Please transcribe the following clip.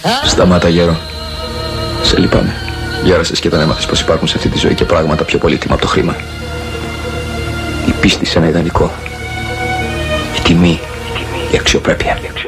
Σταμάτα, γέρο. Σε λυπάμαι. Γέρασες και τον έμαθες πως υπάρχουν σε αυτή τη ζωή και πράγματα πιο πολύτιμα από το χρήμα. Η πίστη σε ένα ιδανικό. Η τιμή. Η αξιοπρέπεια.